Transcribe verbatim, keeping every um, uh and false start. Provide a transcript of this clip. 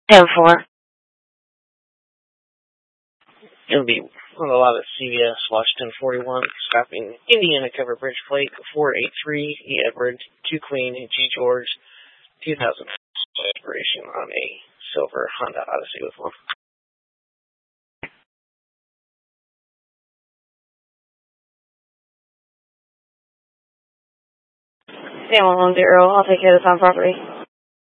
ten four. It'll be on a lot of C V S Washington forty-one, stopping Indiana cover bridge plate four eight three E Edward two Queen G George two thousand expiration on a silver Honda Odyssey with one. Stand one one zero. I'll take care of this on property.